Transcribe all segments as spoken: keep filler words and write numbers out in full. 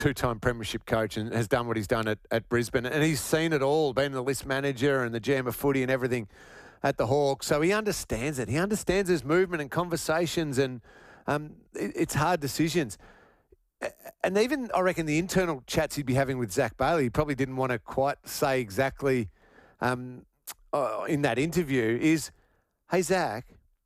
two-time premiership coach and has done what he's done at, at Brisbane. And he's seen it all, been the list manager and the G M of footy and everything at the Hawks. So he understands it. He understands his movement and conversations, and um, it, it's hard decisions. And even, I reckon, the internal chats he'd be having with Zach Bailey, he probably didn't want to quite say exactly um, uh, in that interview is, hey, Zach,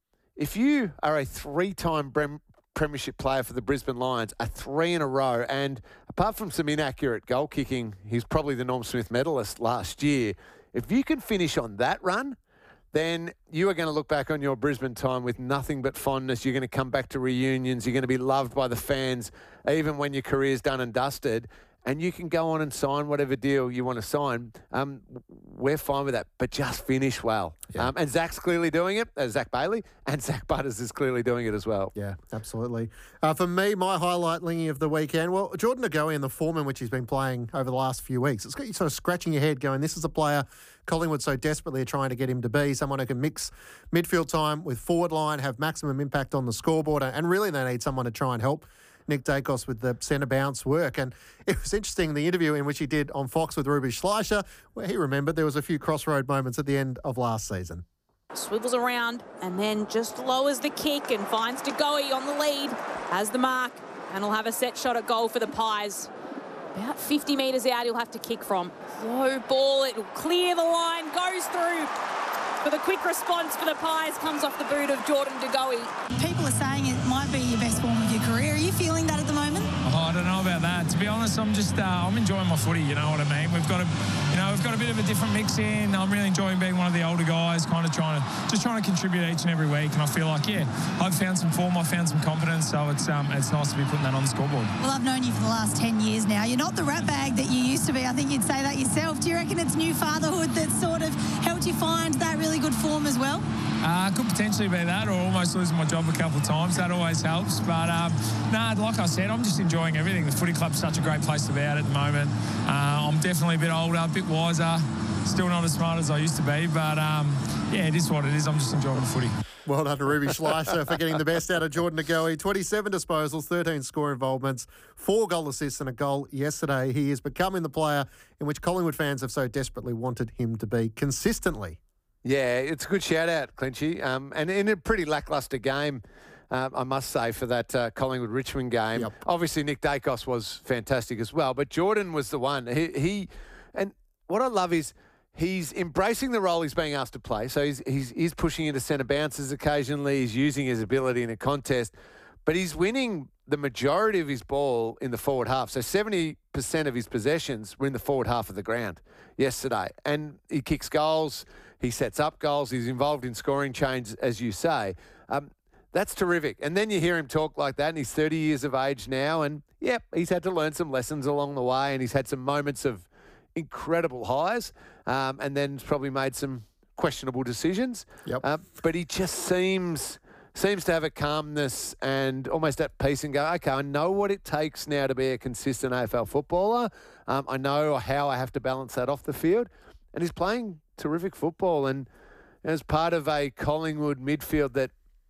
if you are a three-time Brem- premiership player for the Brisbane Lions, a three in a row, and apart from some inaccurate goal kicking, he's probably the Norm Smith medalist last year. If you can finish on that run, then you are going to look back on your Brisbane time with nothing but fondness. You're going to come back to reunions. You're going to be loved by the fans, even when your career's done and dusted. And you can go on and sign whatever deal you want to sign. Um, we're fine with that, but just finish well. Yeah. Um, and Zach's clearly doing it, uh, Zach Bailey, and Zach Butters is clearly doing it as well. Yeah, absolutely. Uh, for me, my highlight, Lingy, of the weekend, well, Jordan De Goey and the form in which he's been playing over the last few weeks. It's got you sort of scratching your head going, this is a player Collingwood so desperately are trying to get him to be, someone who can mix midfield time with forward line, have maximum impact on the scoreboard, and really they need someone to try and help Nick Dacos with the centre bounce work. And it was interesting, the interview in which he did on Fox with Ruby Schleicher, where he remembered there was a few crossroad moments at the end of last season. Swivels around and then just lowers the kick and finds De Goey on the lead, has the mark, and he'll have a set shot at goal for the Pies. About fifty metres out, he'll have to kick from. Low ball, it'll clear the line, goes through. For the quick response for the Pies comes off the boot of Jordan De Goey. People are saying it might be your best form of your career. Are you feeling that at the moment? Oh, I don't know about that. To be honest, I'm just uh, I'm enjoying my footy. You know what I mean? We've got a, you know, we've got a bit of a different mix in. I'm really enjoying being one of the older guys, kind of trying to just trying to contribute each and every week. And I feel like, yeah, I've found some form, I've found some confidence. So it's um it's nice to be putting that on the scoreboard. Well, I've known you for the last ten years now. You're not the rat bag that you used to be. I think you'd say that yourself. Do you reckon it's new fatherhood that sort of helped you find that really good form as well? Uh, could potentially be that, or almost losing my job a couple of times. That always helps. But, um, no, nah, like I said, I'm just enjoying everything. The footy club's such a great place to be at at the moment. Uh, I'm definitely a bit older, a bit wiser, still not as smart as I used to be. But, um, yeah, it is what it is. I'm just enjoying the footy. Well done to Ruby Schleicher for getting the best out of Jordan De Goey. twenty-seven disposals, thirteen score involvements, four goal assists and a goal yesterday. He is becoming the player in which Collingwood fans have so desperately wanted him to be consistently. Yeah, it's a good shout-out, Clinchy. Um, and in a pretty lacklustre game, um, I must say, for that uh, Collingwood-Richmond game. Yep. Obviously, Nick Dacos was fantastic as well, but Jordan was the one. He, he and what I love is he's embracing the role he's being asked to play. So he's, he's, he's pushing into centre bounces occasionally. He's using his ability in a contest, but he's winning the majority of his ball in the forward half. So seventy percent of his possessions were in the forward half of the ground yesterday. And he kicks goals. He sets up goals. He's involved in scoring chains, as you say. Um, that's terrific. And then you hear him talk like that, and he's thirty years of age now. And, yep, he's had to learn some lessons along the way, and he's had some moments of incredible highs, um, and then probably made some questionable decisions. Yep. Uh, but he just seems seems to have a calmness and almost at peace and go, okay, I know what it takes now to be a consistent A F L footballer. Um, I know how I have to balance that off the field. And he's playing terrific football, and as part of a Collingwood midfield that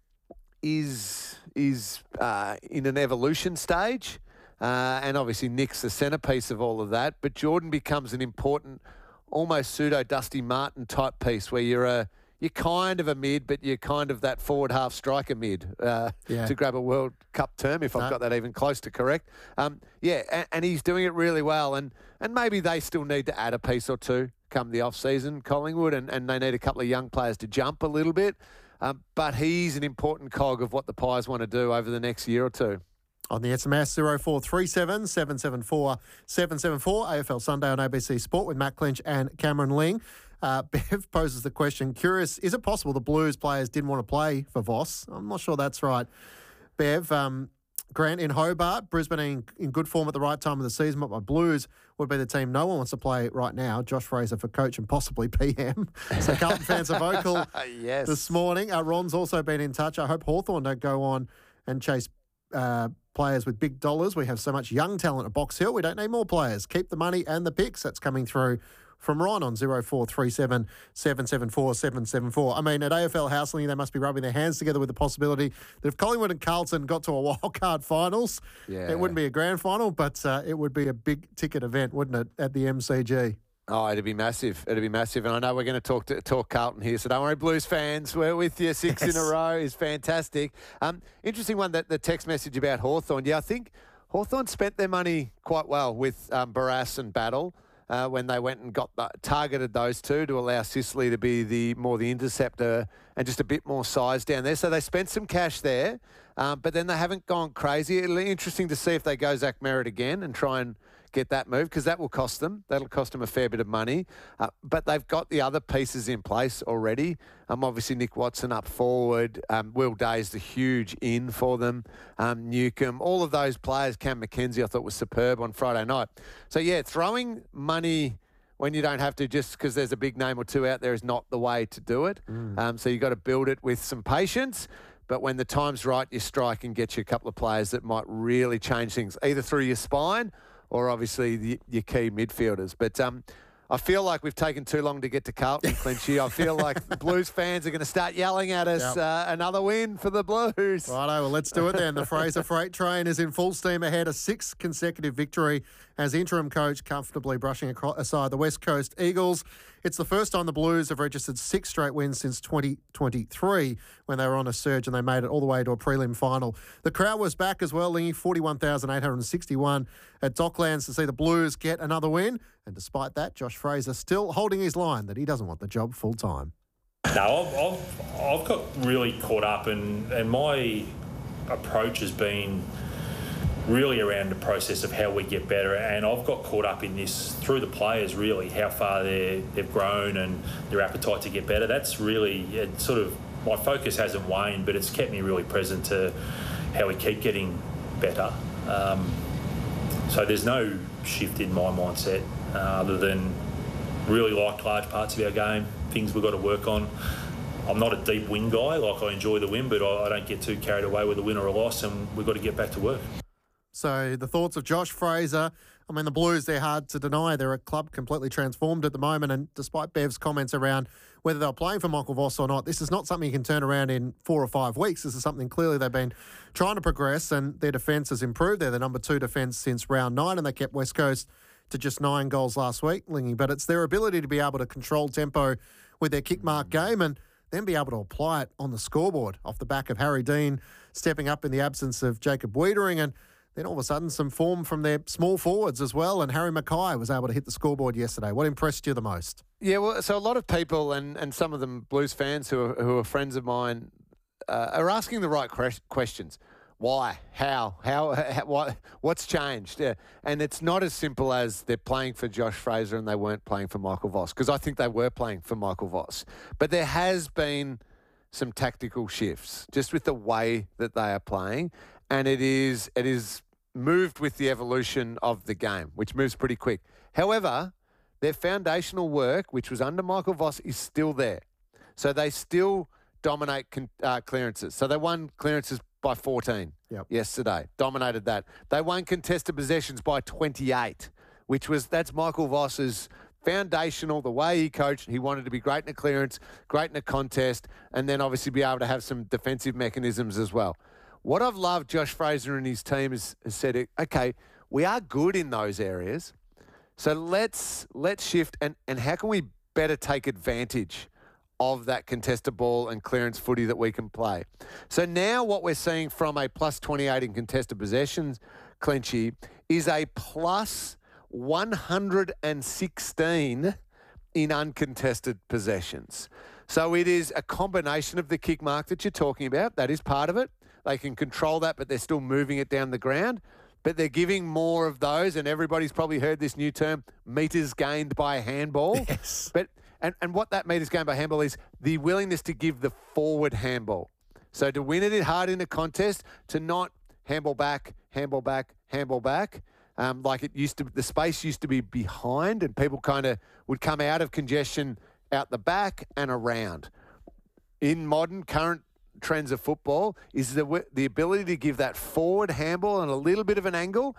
is is uh, in an evolution stage, uh, and obviously Nick's the centrepiece of all of that, but Jordan becomes an important, almost pseudo Dusty Martin type piece where you're a you're kind of a mid, but you're kind of that forward half striker mid, uh, yeah. to grab a World Cup term, if no. I've got that even close to correct. Um, yeah, and, and he's doing it really well, and and maybe they still need to add a piece or two come the off-season, Collingwood, and, and they need a couple of young players to jump a little bit. Um, but he's an important cog of what the Pies want to do over the next year or two. On the S M S, zero four three seven, seven seven four, seven seven four, A F L Sunday on A B C Sport with Matt Clinch and Cameron Ling. Uh, Bev poses the question, curious, is it possible the Blues players didn't want to play for Voss? I'm not sure that's right. Bev, um, Grant, in Hobart, Brisbane in, in good form at the right time of the season, but my Blues would be the team no one wants to play right now. Josh Fraser for coach and possibly P M. So Carlton fans are vocal yes. this morning. Uh, Ron's also been in touch. I hope Hawthorn don't go on and chase uh, players with big dollars. We have so much young talent at Box Hill. We don't need more players. Keep the money and the picks. That's coming through from Ron on zero four three seven, seven seven four, seven seven four. I mean, at A F L House Lingy, they must be rubbing their hands together with the possibility that if Collingwood and Carlton got to a wildcard finals, Yeah. it wouldn't be a grand final, but uh, it would be a big ticket event, wouldn't it, at the M C G? Oh, it'd be massive. It'd be massive. And I know we're going to talk to, talk Carlton here, so don't worry, Blues fans. We're with you. Six Yes. in a row is fantastic. Um, interesting one, that the text message about Hawthorn. Yeah, I think Hawthorn spent their money quite well with um, Barras and Battle uh, when they went and got the, targeted those two to allow Sicily to be the more the interceptor and just a bit more size down there. So they spent some cash there, um, but then they haven't gone crazy. It'll be interesting to see if they go Zach Merritt again and try and get that move, because that will cost them. That'll cost them a fair bit of money. Uh, but they've got the other pieces in place already. Um, obviously, Nick Watson up forward. Um, Will Day's the huge in for them. Um, Newcomb, all of those players. Cam McKenzie, I thought, was superb on Friday night. So, yeah, throwing money when you don't have to just because there's a big name or two out there is not the way to do it. Mm. Um, so you've got to build it with some patience. But when the time's right, you strike and get you a couple of players that might really change things, either through your spine or obviously the, your key midfielders. But um, I feel like we've taken too long to get to Carlton, Clinchy. I feel like the Blues fans are going to start yelling at us, Yep. uh, another win for the Blues. Righto, well, let's do it then. The Fraser Freight Train is in full steam ahead, a sixth consecutive victory as interim coach, comfortably brushing across, aside the West Coast Eagles. It's the first time the Blues have registered six straight wins since twenty twenty-three when they were on a surge and they made it all the way to a prelim final. The crowd was back as well, Lingy, forty-one thousand eight hundred sixty-one at Docklands to see the Blues get another win. And despite that, Josh Fraser still holding his line that he doesn't want the job full time. No, I've, I've, I've got really caught up, and, and my approach has been really around the process of how we get better, and I've got caught up in this through the players, really, how far they've grown and their appetite to get better. That's really, it sort of, my focus hasn't waned, but it's kept me really present to how we keep getting better. Um, so there's no shift in my mindset uh, other than really like large parts of our game, things we've got to work on. I'm not a deep win guy, like I enjoy the win, but I, I don't get too carried away with a win or a loss, and we've got to get back to work. So the thoughts of Josh Fraser. I mean, the Blues, they're hard to deny. They're a club completely transformed at the moment, and despite Bev's comments around whether they're playing for Michael Voss or not, this is not something you can turn around in four or five weeks. This is something clearly they've been trying to progress, and their defence has improved. They're the number two defence since round nine, and they kept West Coast to just nine goals last week, Lingy. But it's their ability to be able to control tempo with their kick mark game and then be able to apply it on the scoreboard off the back of Harry Dean stepping up in the absence of Jacob Wiedering, and then all of a sudden some form from their small forwards as well, and Harry Mackay was able to hit the scoreboard yesterday. What impressed you the most? Yeah, well, so a lot of people and, and some of them Blues fans who are, who are friends of mine uh, are asking the right questions. Why? How? How? how what? What's changed? Yeah. And it's not as simple as they're playing for Josh Fraser and they weren't playing for Michael Voss, because I think they were playing for Michael Voss. But there has been some tactical shifts just with the way that they are playing, and it is it is moved with the evolution of the game, which moves pretty quick. However, their foundational work, which was under Michael Voss, is still there. So they still dominate con- uh, clearances. So they won clearances by fourteen Yep. yesterday, dominated that. They won contested possessions by twenty-eight, which was, that's Michael Voss's foundational, the way he coached. He wanted to be great in a clearance, great in a contest, and then obviously be able to have some defensive mechanisms as well. What I've loved Josh Fraser and his team has, has said, okay, we are good in those areas, so let's let's shift, and, and how can we better take advantage of that contested ball and clearance footy that we can play? So now what we're seeing from a plus twenty-eight in contested possessions, Clinchy, is a plus one hundred sixteen in uncontested possessions. So it is a combination of the kick mark that you're talking about. That is part of it. They can control that, but they're still moving it down the ground. But they're giving more of those, and everybody's probably heard this new term, meters gained by handball. Yes. But and, and what that meters gained by handball is the willingness to give the forward handball. So to win it hard in a contest, to not handball back, handball back, handball back, um, like it used to, the space used to be behind, and people kind of would come out of congestion out the back and around. In modern, current trends of football is the the ability to give that forward handball and a little bit of an angle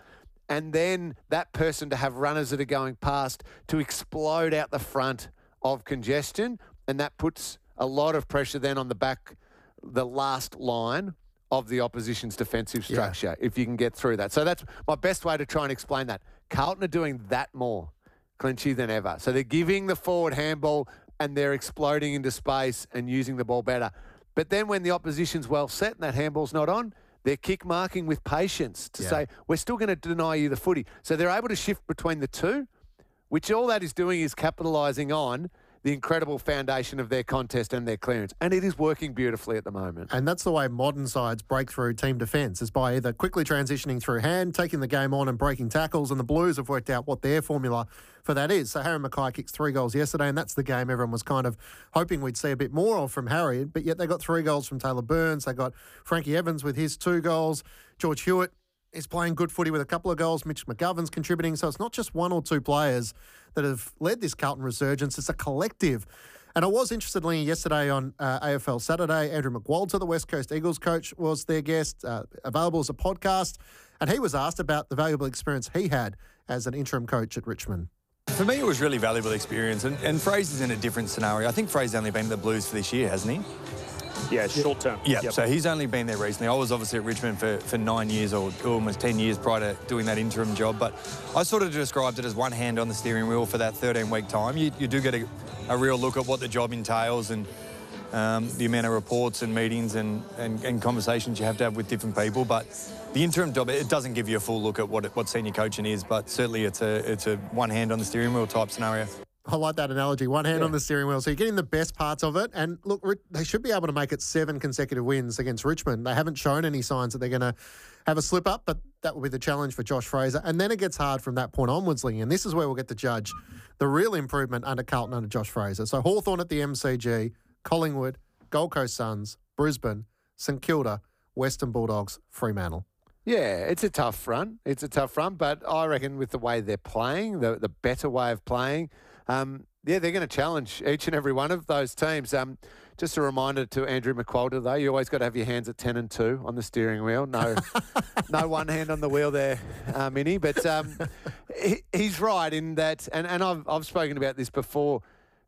and then that person to have runners that are going past to explode out the front of congestion, and that puts a lot of pressure then on the back, the last line of the opposition's defensive structure, yeah. if you can get through that. So that's my best way to try and explain that. Carlton are doing that more, Clinchy, than ever. So they're giving the forward handball and they're exploding into space and using the ball better. But then when the opposition's well set and that handball's not on, they're kick marking with patience to yeah. say, we're still going to deny you the footy. So they're able to shift between the two, which all that is doing is capitalising on the incredible foundation of their contest and their clearance. And it is working beautifully at the moment. And that's the way modern sides break through team defence, is by either quickly transitioning through hand, taking the game on and breaking tackles, and the Blues have worked out what their formula for that is. So Harry Mackay kicks three goals yesterday, and that's the game everyone was kind of hoping we'd see a bit more of from Harry, but yet they got three goals from Taylor Burns. They got Frankie Evans with his two goals. George Hewitt is playing good footy with a couple of goals. Mitch McGovern's contributing. So it's not just one or two players that have led this Carlton resurgence. It's a collective. And I was interested, Lee, yesterday on uh, A F L Saturday. Andrew McWalter, the West Coast Eagles coach, was their guest, uh, available as a podcast. And he was asked about the valuable experience he had as an interim coach at Richmond. For me, it was really valuable experience. And, and Fraser's in a different scenario. I think Fraser's only been to the Blues for this year, hasn't he? Yeah, short term. Yeah, yep. So he's only been there recently. I was obviously at Richmond for, for nine years or almost ten years prior to doing that interim job. But I sort of described it as one hand on the steering wheel for that thirteen-week time. You, you do get a, a real look at what the job entails and um, the amount of reports and meetings and, and, and conversations you have to have with different people. But the interim job, it doesn't give you a full look at what, what senior coaching is. But certainly it's a, it's a one hand on the steering wheel type scenario. I like that analogy. One hand yeah. on the steering wheel. So you're getting the best parts of it. And look, they should be able to make it seven consecutive wins against Richmond. They haven't shown any signs that they're going to have a slip up, but that will be the challenge for Josh Fraser. And then it gets hard from that point onwards, Lee. And this is where we'll get to judge the real improvement under Carlton under Josh Fraser. So Hawthorn at the M C G, Collingwood, Gold Coast Suns, Brisbane, St Kilda, Western Bulldogs, Fremantle. Yeah, it's a tough run. It's a tough run, but I reckon with the way they're playing, the the better way of playing, um, yeah, they're going to challenge each and every one of those teams. Um, just a reminder to Andrew McWalter, though, you always got to have your hands at ten and two on the steering wheel. No, no one hand on the wheel there, uh, Minnie. But um, he, he's right in that, and, and I've I've spoken about this before.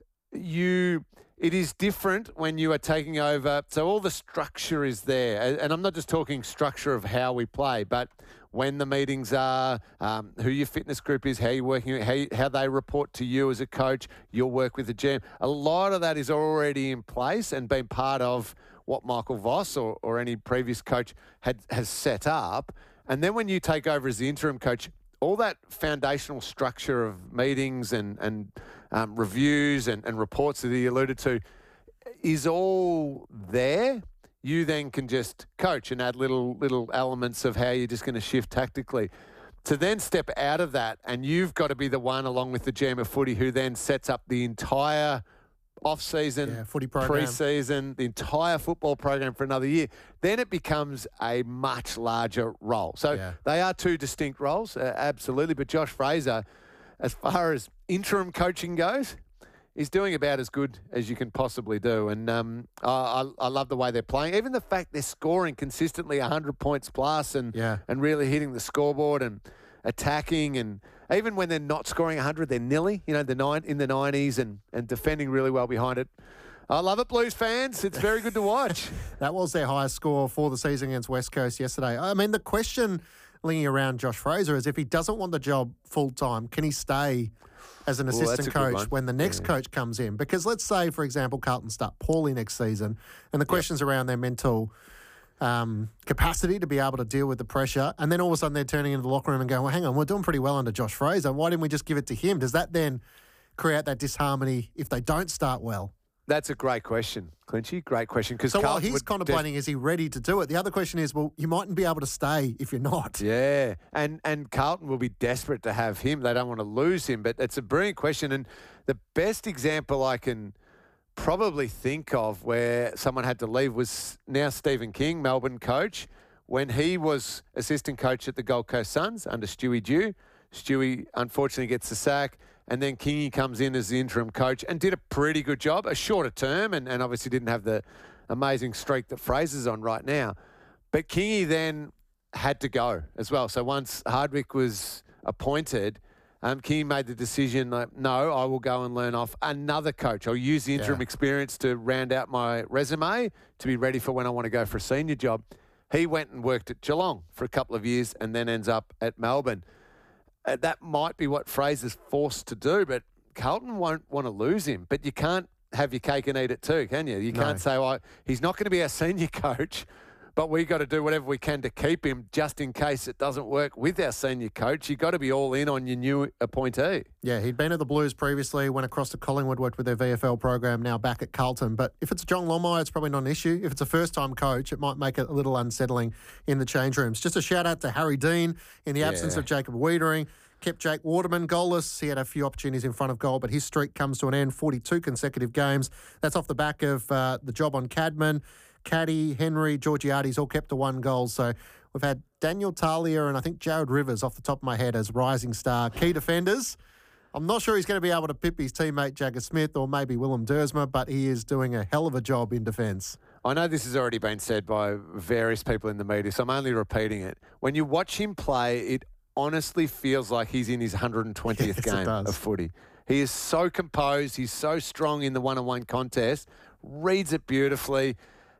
You. It is different when you are taking over. So all the structure is there. And I'm not just talking structure of how we play, but when the meetings are, um, who your fitness group is, how you're working, how, you, how they report to you as a coach, you'll work with the G M. A lot of that is already in place and been part of what Michael Voss or, or any previous coach had has set up. And then when you take over as the interim coach, all that foundational structure of meetings and, and um, reviews and, and reports that he alluded to is all there. You then can just coach and add little little elements of how you're just going to shift tactically. To then step out of that, and you've got to be the one, along with the G M of footy, who then sets up the entire off-season, yeah, footy program, pre-season, the entire football program for another year, then it becomes a much larger role. So yeah. they are two distinct roles, uh, absolutely. But Josh Fraser, as far as interim coaching goes, is doing about as good as you can possibly do. And um, I, I love the way they're playing. Even the fact they're scoring consistently one hundred points plus and, yeah. and really hitting the scoreboard and attacking, and even when they're not scoring one hundred, they're nearly, you know, the nine in the nineties and, and defending really well behind it. I love it, Blues fans. It's very good to watch. That was their highest score for the season against West Coast yesterday. I mean, the question linking around Josh Fraser is if he doesn't want the job full-time, can he stay as an assistant well, coach when the next yeah. coach comes in? Because let's say, for example, Carlton start poorly next season, and the questions yep. around their mental um, capacity to be able to deal with the pressure, and then all of a sudden they're turning into the locker room and going, well, hang on, we're doing pretty well under Josh Fraser. Why didn't we just give it to him? Does that then create that disharmony if they don't start well? That's a great question, Clinchy. Great question. Because so while he's contemplating, def- is he ready to do it? The other question is, well, you mightn't be able to stay if you're not. Yeah, and and Carlton will be desperate to have him. They don't want to lose him, but it's a brilliant question. And the best example I can probably think of where someone had to leave was now Stephen King, Melbourne coach, when he was assistant coach at the Gold Coast Suns under Stewie Dew. Stewie unfortunately gets the sack. And then Kingy comes in as the interim coach and did a pretty good job, a shorter term, and, and obviously didn't have the amazing streak that Fraser's on right now. But Kingy then had to go as well. So once Hardwick was appointed, um, King made the decision, like, no, I will go and learn off another coach. I'll use the interim Yeah. experience to round out my resume to be ready for when I want to go for a senior job. He went and worked at Geelong for a couple of years and then ends up at Melbourne. Uh, that might be what Fraser's forced to do, but Carlton won't want to lose him. But you can't have your cake and eat it too, can you? You No. can't say, well, he's not going to be our senior coach, but we've got to do whatever we can to keep him just in case it doesn't work with our senior coach. You've got to be all in on your new appointee. Yeah, he'd been at the Blues previously, went across to Collingwood, worked with their V F L program, now back at Carlton. But if it's John Longmire, it's probably not an issue. If it's a first-time coach, it might make it a little unsettling in the change rooms. Just a shout-out to Harry Dean in the absence Yeah. of Jacob Wiedering. Kept Jake Waterman goalless. He had a few opportunities in front of goal, but his streak comes to an end, forty-two consecutive games. That's off the back of uh, the job on Cadman. Caddy, Henry, Georgiades all kept to one goal. So we've had Daniel Talia and I think Jared Rivers off the top of my head as rising star key defenders. I'm not sure he's going to be able to pip his teammate Jagger Smith or maybe Willem Dersma, but he is doing a hell of a job in defence. I know this has already been said by various people in the media, so I'm only repeating it. When you watch him play, it honestly feels like he's in his one hundred twentieth Yes, it game does. of footy. He is so composed. He's so strong in the one-on-one contest, reads it beautifully,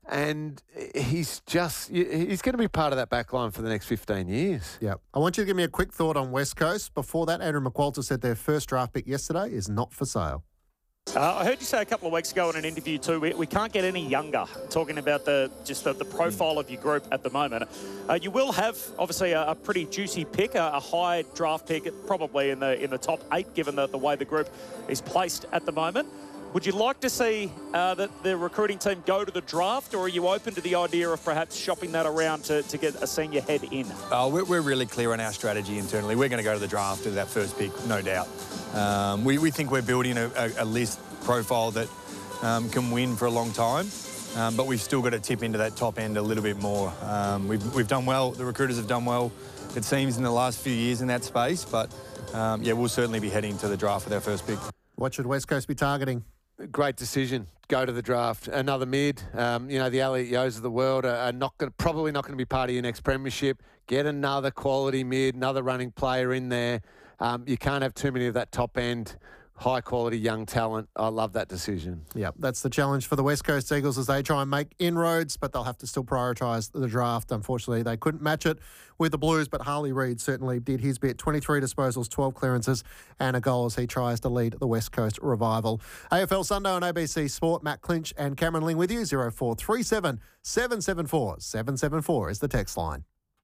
and he's just, he's going to be part of that back line for the next fifteen years. Yeah. I want you to give me a quick thought on West Coast. Before that, Andrew McQualter said their first draft pick yesterday is not for sale. Uh, I heard you say a couple of weeks ago in an interview too, we, we can't get any younger, talking about the just the, the profile of your group at the moment. Uh, you will have, obviously, a, a pretty juicy pick, a, a high draft pick, probably in the in the top eight, given the, the way the group is placed at the moment. Would you like to see uh, that the recruiting team go to the draft, or are you open to the idea of perhaps shopping that around to, to get a senior head in? Oh, we're, we're really clear on our strategy internally. We're going to go to the draft as that first pick, no doubt. Um, we, we think we're building a, a, a list profile that um, can win for a long time, um, but we've still got to tip into that top end a little bit more. Um, we've, we've done well. The recruiters have done well, it seems, in the last few years in that space. But, um, yeah, we'll certainly be heading to the draft with our first pick. What should West Coast be targeting? Great decision. Go to the draft. Another mid. Um, you know, the Elliot Yos of the world are, are not going, probably not going to be part of your next premiership. Get another quality mid, another running player in there. Um, you can't have too many of that top end, high quality young talent. I love that decision. Yeah, that's the challenge for the West Coast Eagles as they try and make inroads, but they'll have to still prioritise the draft. Unfortunately, they couldn't match it with the Blues, but Harley Reid certainly did his bit. twenty-three disposals, twelve clearances and a goal as he tries to lead the West Coast Revival. A F L Sunday on A B C Sport. Matt Clinch and Cameron Ling with you. zero four three seven, seven seven four, seven seven four is the text line.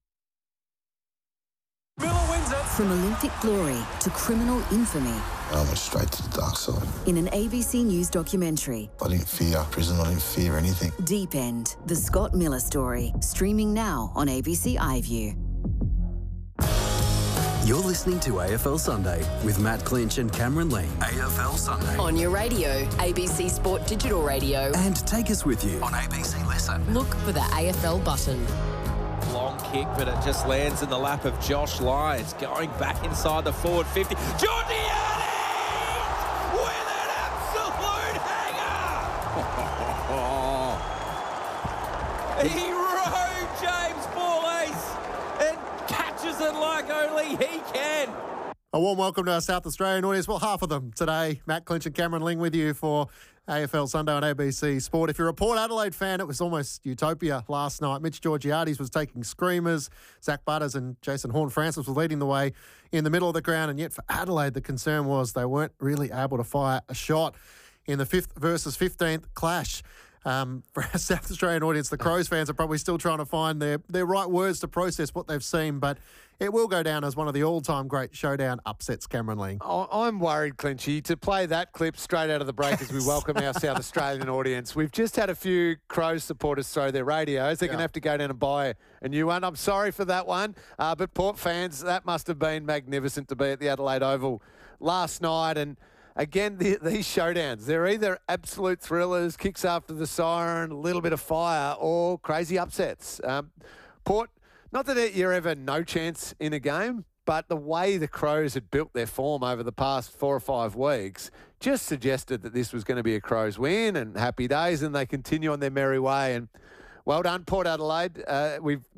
From Olympic glory to criminal infamy. I went straight to the dark side. In an A B C News documentary. I didn't fear prison, I didn't fear anything. Deep End, the Scott Miller story. Streaming now on A B C iView. You're listening to A F L Sunday with Matt Clinch and Cameron Ling. A F L Sunday. On your radio, A B C Sport Digital Radio. And take us with you on A B C Listen. Look for the A F L button. Long kick, but it just lands in the lap of Josh Lyons. Going back inside the forward fifty. Georgiades with an absolute hanger! He rode James Ball and catches it like only he can. A warm welcome to our South Australian audience. Well, half of them today. Matt Clinch and Cameron Ling with you for A F L Sunday on A B C Sport. If you're a Port Adelaide fan, it was almost utopia last night. Mitch Georgiades was taking screamers. Zach Butters and Jason Horne-Francis were leading the way in the middle of the ground. And yet for Adelaide, the concern was they weren't really able to fire a shot in the fifth versus fifteenth clash. Um, for our South Australian audience, the Crows fans are probably still trying to find their, their right words to process what they've seen, but it will go down as one of the all-time great showdown upsets, Cameron Ling. I'm worried, Clinchy, to play that clip straight out of the break as we welcome our South Australian audience. We've just had a few Crows supporters throw their radios. They're yeah. going to have to go down and buy a new one. I'm sorry for that one, uh, but Port fans, that must have been magnificent to be at the Adelaide Oval last night. And again, the, these showdowns, they're either absolute thrillers, kicks after the siren, a little bit of fire, or crazy upsets. Um, Port, not that you're ever no chance in a game, but the way the Crows had built their form over the past four or five weeks just suggested that this was going to be a Crows win and happy days, and they continue on their merry way. And well done, Port Adelaide. Uh, we've we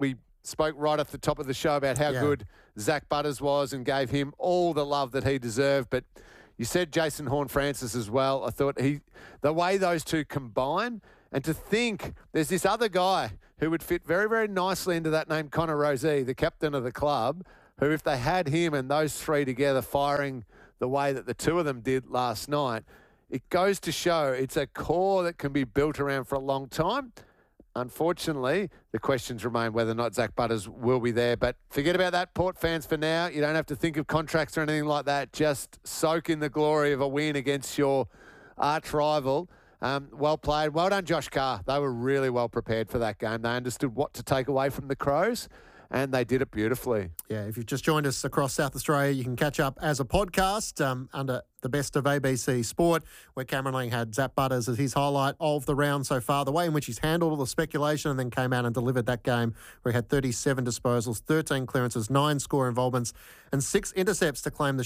spoke right off the top of the show about how Yeah. good Zach Butters was and gave him all the love that he deserved. But you said Jason Horne-Francis as well. I thought he, the way those two combine, and to think there's this other guy who would fit very, very nicely into that name, Connor Rosey, the captain of the club, who if they had him and those three together firing the way that the two of them did last night, it goes to show it's a core that can be built around for a long time. Unfortunately, the questions remain whether or not Zach Butters will be there. But forget about that, Port fans, for now. You don't have to think of contracts or anything like that. Just soak in the glory of a win against your arch rival. Um, well played. Well done, Josh Carr. They were really well prepared for that game. They understood what to take away from the Crows, and they did it beautifully. Yeah, if you've just joined us across South Australia, you can catch up as a podcast um, under the best of A B C Sport, where Cameron Lang had Zach Butters as his highlight of the round so far. The way in which he's handled all the speculation and then came out and delivered that game, where he had thirty-seven disposals, thirteen clearances, nine score involvements and six intercepts to claim the